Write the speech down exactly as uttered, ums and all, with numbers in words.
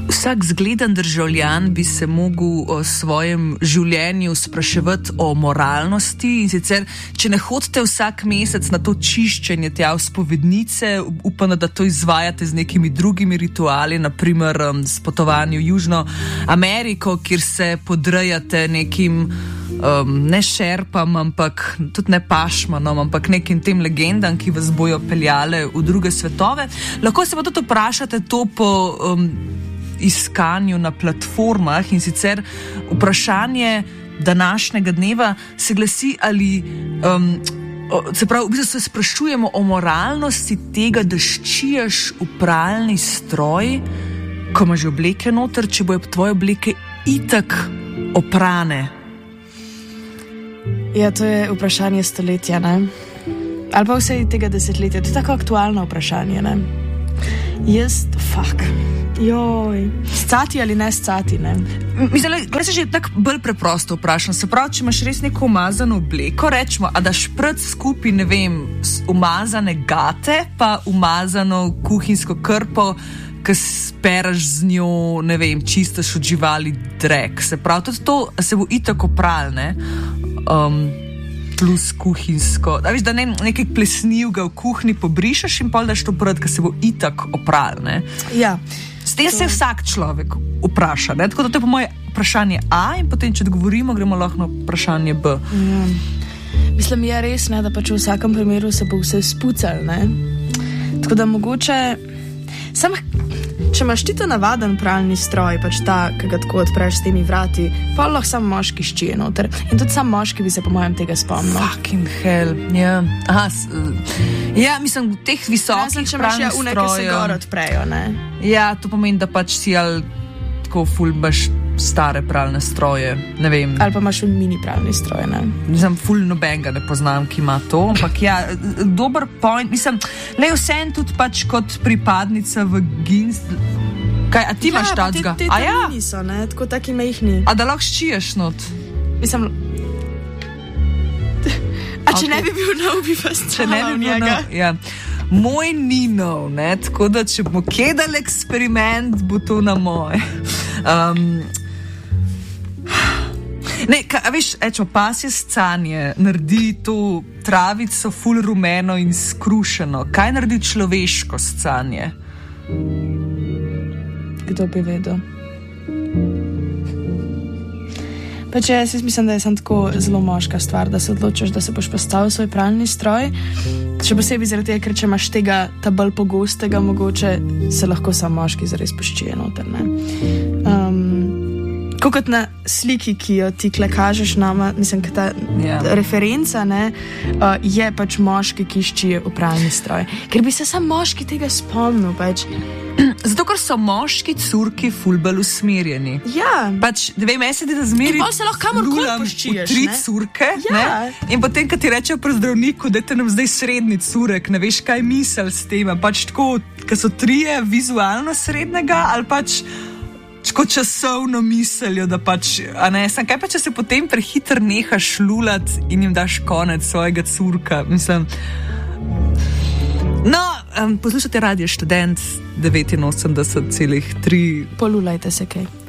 Vsak zgleden državljan bi se mogel o svojem življenju spraševati o moralnosti in sicer, če ne hodite vsak mesec na to čiščenje tja v spovednice, upam, da to izvajate z nekimi drugimi rituali, naprimer s potovanjem v Južno Ameriko, kjer se podrejate nekim um, ne šerpam, ampak tudi ne pašmanom, ampak nekim tem legendam, ki vas bojo peljale v druge svetove. Lahko se pa tudi vprašate to po um, iskanju na platformah in sicer vprašanje današnjega dneva se glasi, ali um, se pravi, v bistvu se sprašujemo o moralnosti tega, da ščiješ v pralni stroj, ko imaš obleke noter, če bojo tvoje obleke itak oprane. Ja, to je vprašanje stoletja, ne? Ali pa vse tega desetletja. To je tako aktualno vprašanje, ne? Jaz, fuck. Joj, scati ali ne scati, ne? Mislim, da se že tako bolj preprosto vprašam. Se pravi, če imaš res neko umazano obleko, rečemo, a daš pred skupaj, ne vem, umazane gate, pa umazano kuhinjsko krpo, ki spereš z njo, ne vem, čistaš od živali drek. Se pravi, tudi to se bo itak opral, ne? Um, plus kuhinjsko. Da, veš, da ne, nekaj plesnivega v kuhinji pobrišaš in pol daš to pred, ker se bo itak opral, ne? Ja. S tem se vsak človek vpraša, ne? Tako da to je po moje vprašanje A in potem, če odgovorimo, gremo lahko na vprašanje B. Ja. Mislim, je res, ne, da pač v vsakem primeru se bo vse spucal, ne? Tako da mogoče sam, če imaš ti to navaden pralni stroj, pač ta, ki ga tako odpreš s temi vrati, pa lahko sam moški ščije noter. In tudi sam moški bi se po mojem tega spomnil. Fucking hell, ja. Aha, s, ja, mislim, v teh visokih pralnih strojev. Če se gor odprejo, ne? Ja, to pomeni, da pač si ali tako ful baš stare pralne stroje, ne vem. Ali pa imaš mini pralni stroj, ne? Mislim, ful nobenga ne poznam, ki ima to, ampak ja, dober point, mislim, le vsem tudi pač kot pripadnica v Gins. Kaj, a ti imaš ja, tacga? Te, te a ja? niso, ne? Tako taki mehni. A da lahko ščiješ not? Mislim... A če okay. ne bi bil nov, bi pa če ne bi bil nov, ja. Moj ni nov, ne? Tako da, če bomo kedal eksperiment, bo to na moj. Um, ne, ka, a veš, ečo, pasje scanje naredi to travico ful rumeno in skrušeno. Kaj naredi človeško scanje? Kdo bi vedel? Pač jaz mislim, da je sem tako zelo moška stvar, da se odločiš, da se boš postavil svoj pralni stroj. Še posebej zaradi tega, ker če imaš tega ta bolj pogostega, mogoče se lahko sam moški zares poščije noter, ne. Um, kot na sliki, ki jo ti kle kažeš nama, mislim, da ta yeah. referenca, ne, uh, je pač moški, ki ščije v pralni stroj. Ker bi se sam moški tega spomnil, pač. Zato, ker so moški curki ful bolj usmerjeni. Ja. Pač, da vem, jaz se ti da zmeri in pa se lahko kamorkoli poščiješ, tri ne? curke, ja. ne? In potem, kad ti rečejo pri zdravniku, da te nam zdaj srednji curek, ne veš, kaj misel s tem, pač tako, kad so trije vizualno srednjega, ali pač tako časovno mislijo, da pač, a ne, sem kaj pa, če se potem prehiter nehaš lulat in jim daš konec svojega curka, mislim. No, um, poslušajte Radio Študent devetinosemdeset celih tri. Polulajte se kaj.